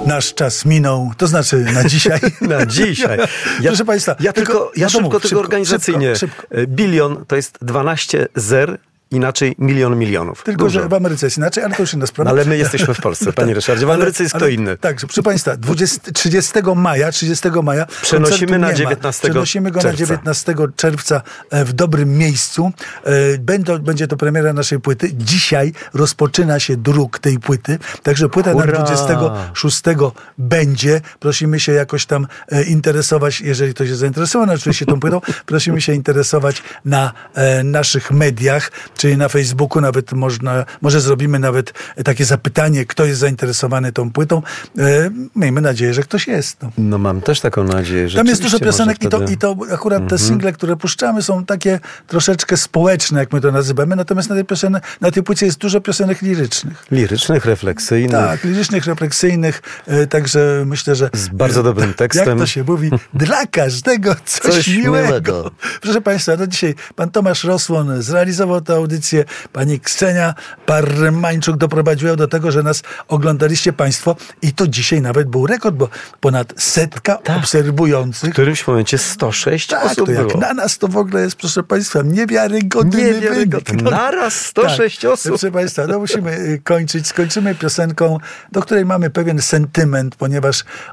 Nasz czas minął, to znaczy na dzisiaj. Na dzisiaj. Proszę Państwa. Ja szybko tego organizacyjnie. Szybko. Bilion to jest 12 zer, inaczej milion milionów. Tylko, Dużo. że w Ameryce jest inaczej, ale to już inna sprawa. Ale my jesteśmy w Polsce, panie Ryszardzie. W Ameryce jest kto inny. Tak, proszę Państwa, 30 maja Przenosimy na 19 Przenosimy go czerwca. na 19 czerwca w dobrym miejscu. Będzie to premiera naszej płyty. Dzisiaj rozpoczyna się druk tej płyty, także płyta na 26 będzie. Prosimy się jakoś tam interesować, jeżeli ktoś jest zainteresowany oczywiście tą płytą, prosimy się interesować na naszych mediach, czyli na Facebooku nawet może zrobimy nawet takie zapytanie, kto jest zainteresowany tą płytą. Miejmy nadzieję, że ktoś jest. No mam też taką nadzieję, że tam jest dużo piosenek wtedy... i to akurat te single, które puszczamy, są takie troszeczkę społeczne, jak my to nazywamy, natomiast na tej płycie jest dużo piosenek lirycznych. Lirycznych, refleksyjnych. Tak, lirycznych, refleksyjnych, także myślę, że... Z bardzo dobrym tekstem. Jak to się mówi, dla każdego coś miłego. Proszę Państwa, no dzisiaj pan Tomasz Rosłon zrealizował tę audycję, pani Ksenia Parmańczuk doprowadziła do tego, że nas oglądaliście Państwo i to dzisiaj nawet był rekord, bo ponad 100 obserwujących. W którymś momencie 106 osób to jak było. na nas to w ogóle jest, proszę Państwa, niewiarygodny wynik. Naraz 106 osób. Proszę Państwa, no musimy kończyć. Skończymy piosenką, do której mamy pewien sentyment, ponieważ